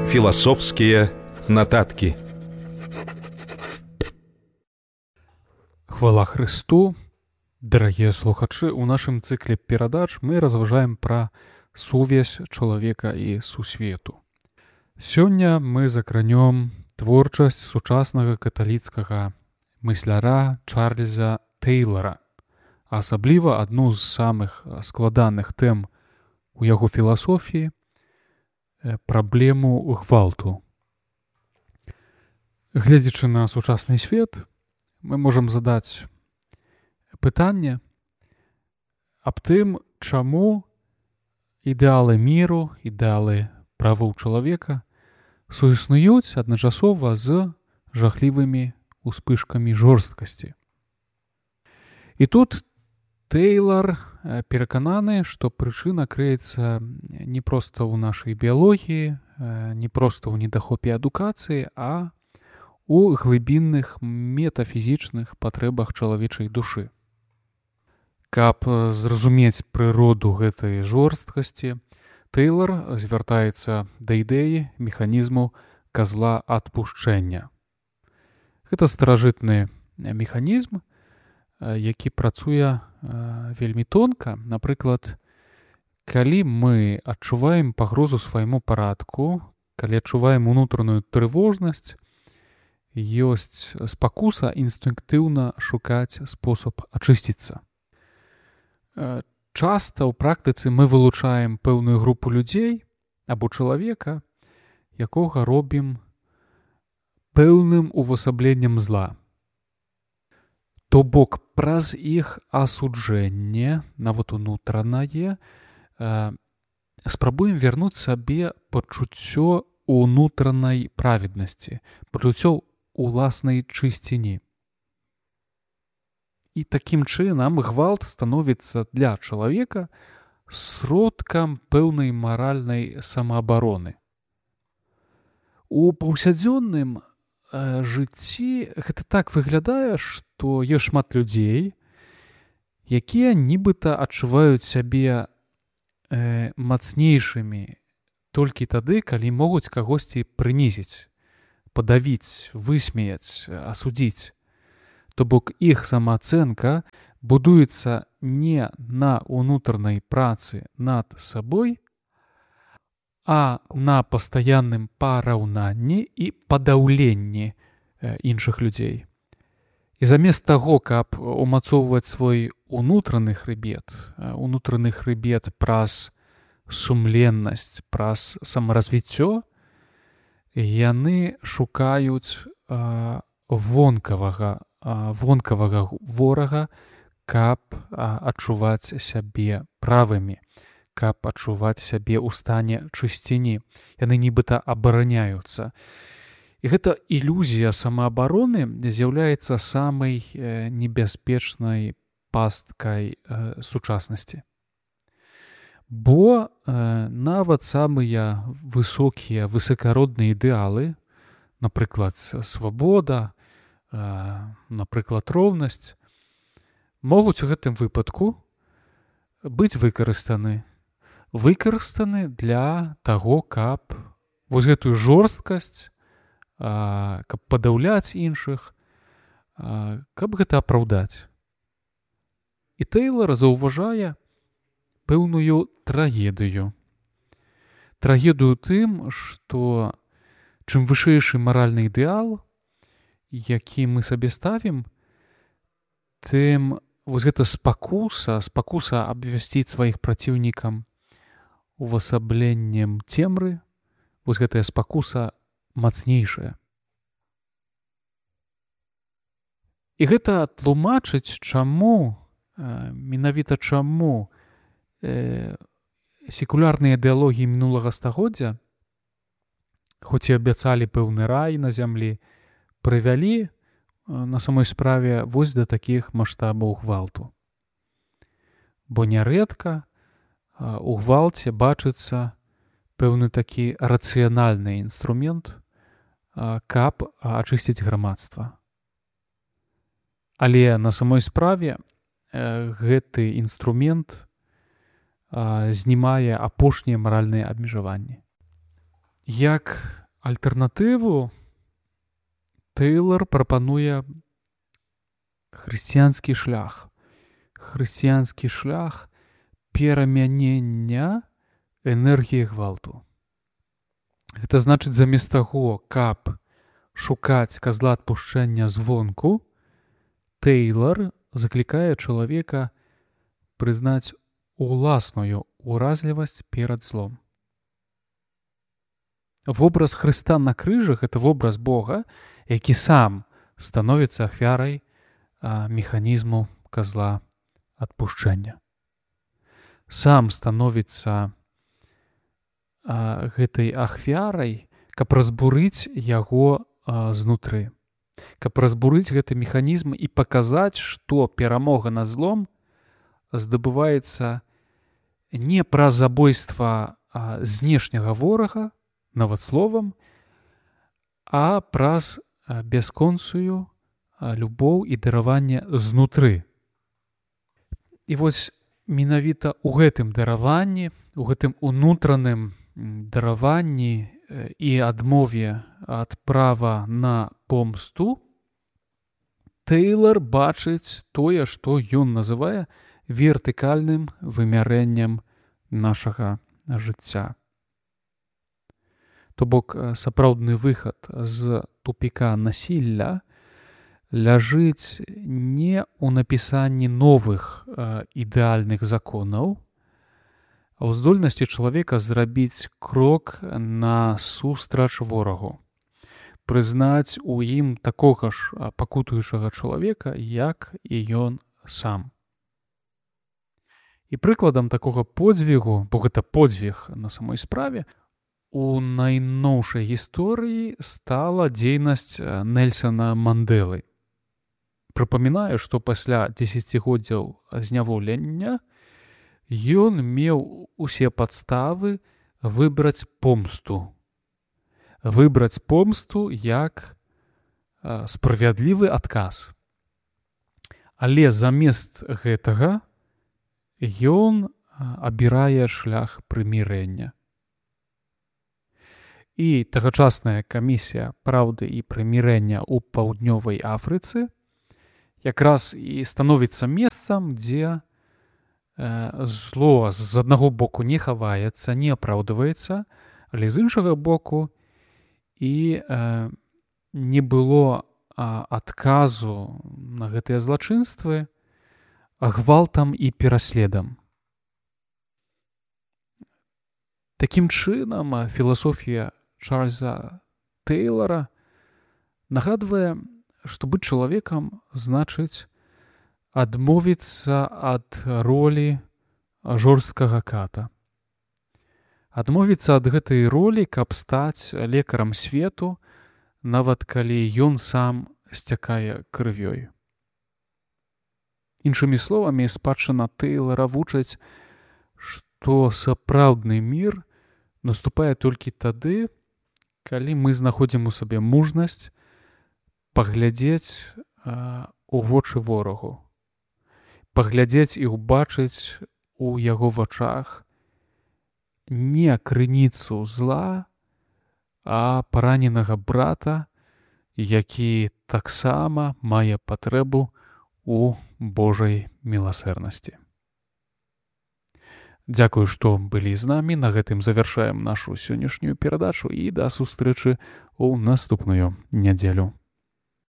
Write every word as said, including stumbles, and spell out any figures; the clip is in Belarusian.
Філасофскія нататкі. Хвала Христу! Дарагія слухачы, у нашым цыкле перадач мы разважаем пра сувязь чалавека і сусвету. Сёння мы закранём творчасць сучаснага каталіцкага мысляра Чарльза Тэйлара, а асабліва адну з самых складаных тэм у яго філасофіі — праблему гвалту. Гледзячы на сучасны свет, мы можам задаць пытанне аб тым, чаму ідэалы міру, ідэалы правоў чалавека суіснуюць адначасова з жахлівымі успышкамі жорсткасці. І тут Тэйлар перакананы, што прычына крыецца не проста ў нашай біялогіі, не проста ў недахопе адукацыі, а у глыбінных метафізічных патрэбах чалавечай душы. Каб зразумець прыроду гэтай жорсткасці, Тэйлар звяртаецца да ідэі механізму казла адпушчэння. Гэта старажытны механізм, які працуе вельмі тонка. Напрыклад, калі мы адчуваем пагрозу свайму парадку, калі адчуваем унутраную трывожнасць, ёсць спакуса інстынктыўна шукаць спосаб ачысціцца. Часта ў практыцы мы вылучаем пэўную групу людзей або чалавека, якога робім пэўным увасабленнем зла. То бок праз іх асуджэнне, нават унутранае, спрабуем вярнуць сабе пачуццё унутранай праведнасці, пачуццё уласнай чысціні. І такім чынам гвалт становіцца для чалавека сродкам пэўнай маральнай самаабароны. У паўсядзённым жыцці гэта так выглядае, што ёсць шмат людзей, якія нібыта адчуваюць сябе э, мацнейшымі толькі тады, калі могуць кагосьці прынізіць, падавіць, высмеяць, асудзіць. То бок іх самаацэнка будуецца не на унутранай працы над сабой, а на пастаянным параўнанні і падаўленні іншых людзей. І замест таго, каб умацоўваць свой унутраны хрыбет, унутраны хрыбет праз сумленнасць, праз самаразвіццё, яны шукаюць а, вонкавага, а, вонкавага ворага, каб а, адчуваць сябе правымі, каб адчуваць сябе ў стане чысціні. Яны нібыта абараняюцца. І гэта ілюзія самаабароны з'яўляецца самай э, небяспечнай пасткай э, сучаснасці. Бо э, нават самыя высокія, высакародныя ідэалы, напрыклад, свабода, э, напрыклад, роўнасць, могуць у гэтым выпадку быць выкарыстаны. выкарыстаны для таго, каб вось гэтую жорсткасць, а, каб падаўляць іншых, а, каб гэта апраўдаць. І Тэйлар заўважае пэўную трагедыю. Трагедыю тым, што чым вышэйшы маральны ідэал, які мы сабе ставім, тым вось гэта спакуса, спакуса абвясціць сваіх праціўнікам увасабленнем цемры, вось гэтая спакуса мацнейшая. І гэта тлумачыць, чаму, менавіта чаму э, секулярныя ідэалогіі мінулага стагоддзя, хоць і абяцалі пэўны рай на зямлі, прывялі на самой справе вось да такіх маштабаў гвалту. Бо нярэдка у гвалце бачыцца пэўны такі рацыянальны інструмент, каб ачысціць грамадства. Але на самой справе гэты інструмент знімае апошнія маральныя абмежаванні. Як альтэрнатыву Тэйлар прапануе хрысціянскі шлях. Хрысціянскі шлях перамянення энергіі гвалту. Гэта значыць, замест таго, каб шукаць казла адпушчэння звонку, Тэйлар заклікае чалавека прызнаць уласную уразлівасць перад злом. Вобраз Хрыста на крыжах — гэта вобраз Бога, які сам становіцца ахвярай а, механізму казла адпушчэння. Сам становіцца а, гэтай ахвярай, каб разбурыць яго а, знутры. Каб разбурыць гэты механізм і паказаць, што перамога над злом здабываецца не праз забойства а, знешняга ворага, нават словам, а праз а, бясконцую а, любоў і дараванне знутры. І вось менавіта ў гэтым дараванні, у гэтым унутраным дараванні і адмове ад права на помсту Тэйлар бачыць тое, што ён называе вертыкальным вымярэннем нашага жыцця. То бок сапраўдны выхад з тупіка насілля ляжыць не ў напісанні новых э, ідэальных законаў, а ў здольнасці чалавека зрабіць крок насустрач ворагу, прызнаць у ім такога ж пакутуючага чалавека, як і ён сам. І прыкладам такога подзвігу, бо гэта подзвіг на самой справе, у найноўшай гісторыі стала дзейнасць Нельсана Мандэлы. Прыпамінаю, што пасля дзесяцігоддзяў зняволення ён меў усе падставы выбраць помсту. Выбраць помсту як справядлівы адказ. Але замест гэтага ён абірае шлях прымірэння. І тагачасная камісія праўды і прымірэння ў паўднёвай Афрыцы якраз і становіцца месцам, дзе э, зло з аднаго боку не хаваецца, не апраўдваецца, але з іншага боку і э, не было а, адказу на гэтыя злачынствы гвалтам і пераследам. Такім чынам, філасофія Чарльза Тэйлара нагадвае, што быць чалавекам значыць адмовіцца ад ролі жорсткага ката. Адмовіцца ад гэтай ролі, каб стаць лекарам свету, нават калі ён сам сцякае крывёй. Іншымі словамі, спадчына Тэйлара вучаць, што сапраўдны мір наступае толькі тады, калі мы знаходзім у сабе мужнасць паглядзець а, у вочы ворагу, паглядзець і ўбачыць у яго вачах не крыніцу зла, а параненага брата, які таксама мае патрэбу у Божай міласэрнасці. Дзякую, што былі з намі. На гэтым завяршаем нашу сённяшнюю перадачу і да сустрэчы ў наступную нядзелю.